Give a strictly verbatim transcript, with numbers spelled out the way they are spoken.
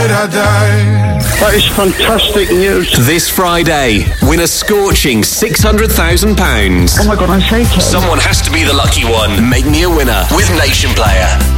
died, I died. That is fantastic news. This Friday, win a scorching six hundred thousand pounds. Oh my God, I'm shaking. Someone has to be the lucky one. Make me a winner with Nation Player.